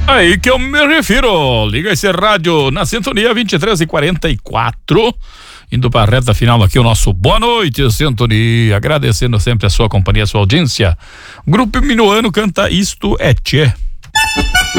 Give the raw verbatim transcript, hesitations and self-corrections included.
Aí que eu me refiro. Liga esse rádio na sintonia vinte e três e quarenta e quatro. Indo para a reta final aqui o nosso boa noite, sintonia. Agradecendo sempre a sua companhia, a sua audiência. Grupo Minuano canta Isto é Tchê.